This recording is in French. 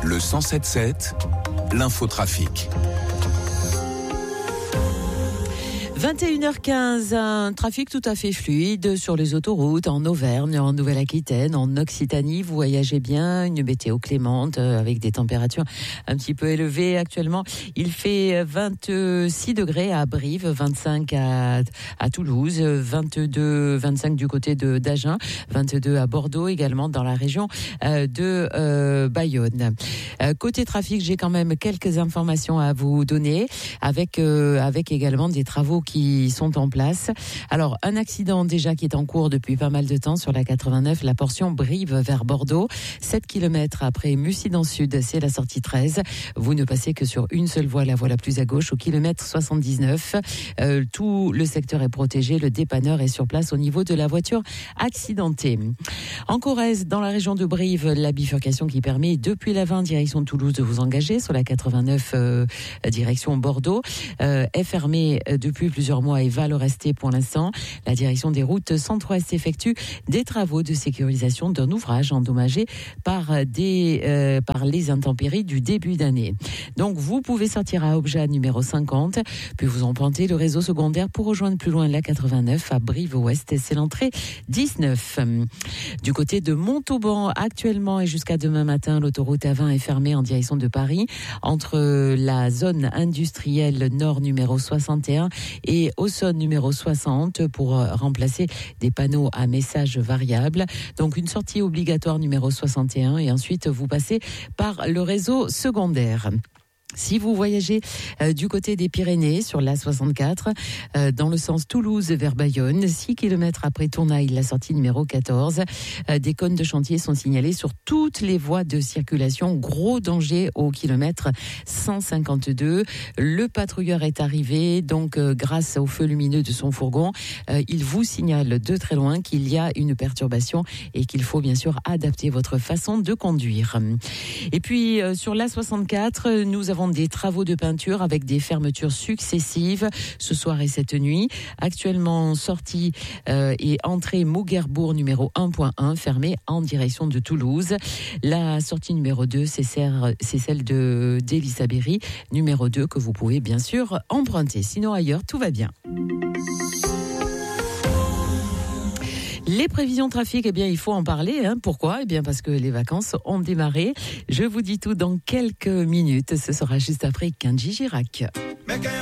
Le 107.7, l'infotrafic. 21h15, un trafic tout à fait fluide sur les autoroutes en Auvergne, en Nouvelle-Aquitaine, en Occitanie. Vous voyagez bien, une météo clémente avec des températures un petit peu élevées actuellement. Il fait 26 degrés à Brive, 25 à Toulouse, 22, 25 du côté d'Agen, 22 à Bordeaux également dans la région de Bayonne. Côté trafic, j'ai quand même quelques informations à vous donner avec également des travaux qui sont en place. Alors, un accident déjà qui est en cours depuis pas mal de temps sur la 89, la portion Brive vers Bordeaux. 7 km après Mussy dans le sud, c'est la sortie 13. Vous ne passez que sur une seule voie, la voie la plus à gauche, au kilomètre 79. Tout le secteur est protégé. Le dépanneur est sur place au niveau de la voiture accidentée. En Corrèze, dans la région de Brive, la bifurcation qui permet depuis la 20 direction de Toulouse de vous engager sur la 89 direction Bordeaux est fermée depuis plusieurs mois et va le rester pour l'instant. La direction des routes Centre-Ouest effectue des travaux de sécurisation d'un ouvrage endommagé par les intempéries du début d'année. Donc vous pouvez sortir à Obja numéro 50, puis vous empruntez le réseau secondaire pour rejoindre plus loin la 89 à Brive-Ouest, c'est l'entrée 19. Du côté de Montauban, actuellement et jusqu'à demain matin, l'autoroute A20 est fermée en direction de Paris entre la zone industrielle nord numéro 61 et Auxonne numéro 60 pour remplacer des panneaux à messages variables. Donc une sortie obligatoire numéro 61 et ensuite vous passez par le réseau secondaire. Si vous voyagez du côté des Pyrénées sur l'A64, dans le sens Toulouse vers Bayonne, 6 km après Tournaille, la sortie numéro 14, des cônes de chantier sont signalés sur toutes les voies de circulation. Gros danger au kilomètre 152. Le patrouilleur est arrivé, donc grâce au feu lumineux de son fourgon, il vous signale de très loin qu'il y a une perturbation et qu'il faut bien sûr adapter votre façon de conduire. Et puis sur l'A64, nous avons des travaux de peinture avec des fermetures successives ce soir et cette nuit. Actuellement sortie et entrée Mauguerbourg numéro 1.1 fermée en direction de Toulouse. La sortie numéro 2 c'est celle de d'Elisabéry numéro 2 que vous pouvez bien sûr emprunter. Sinon ailleurs tout va bien. Les prévisions trafic, eh bien, il faut en parler. Pourquoi ? Eh bien, parce que les vacances ont démarré. Je vous dis tout dans quelques minutes. Ce sera juste après Kenji Girac.